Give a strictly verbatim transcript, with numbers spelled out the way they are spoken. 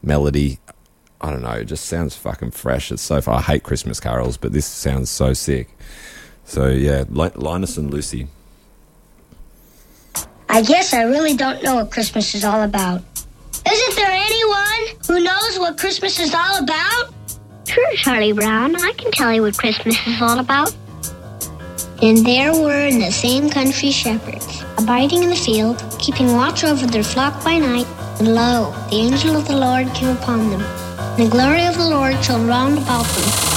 melody. I don't know, it just sounds fucking fresh. It's so far. I hate Christmas carols, but this sounds so sick. So yeah, Linus and Lucy. I guess I really don't know what Christmas is all about. Isn't there anyone who knows what Christmas is all about? Sure, Charlie Brown. I can tell you what Christmas is all about. And there were in the same country shepherds, abiding in the field, keeping watch over their flock by night. And lo, the angel of the Lord came upon them. And the glory of the Lord shone round about them.